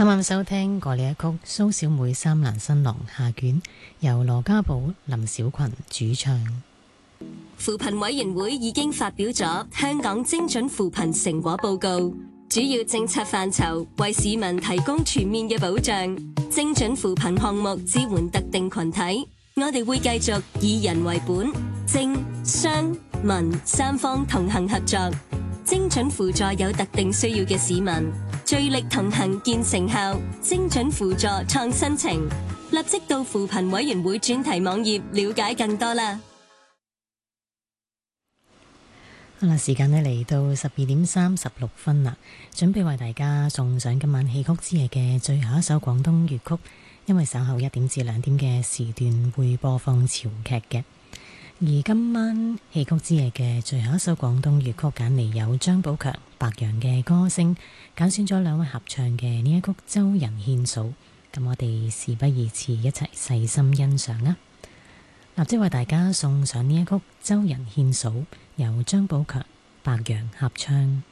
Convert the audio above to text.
啱啱收聽過呢一曲蘇小妹三蘭新郎下卷，由羅家寶、林小群主唱。 扶貧委員會已經發表咗香港精準扶貧成果報告，主要政策範疇為市民提供全面嘅保障。精準扶貧項目支援特定群體，我哋會繼續以人為本，政、商、民三方同行合作，精準輔助有特定需要嘅市民，聚力同行見成效，精準輔助創新情。立即到扶貧委員會專題網頁了解更多啦。 好啦，時間呢嚟到12:36啦，準備為大家送上今晚戲曲之夜嘅最後一首廣東粵曲，因為稍後1點至2點嘅時段會播放潮劇嘅。而今晚戲曲之夜嘅最後一首廣東粵曲揀嚟有張寶強、白楊嘅歌聲，揀選咗2位合唱嘅呢一曲《周人獻嫂》。咁我哋事不宜遲，一齊細心欣賞啊！立即為大家送上呢一曲《周人獻嫂》，由張寶強、白楊合唱。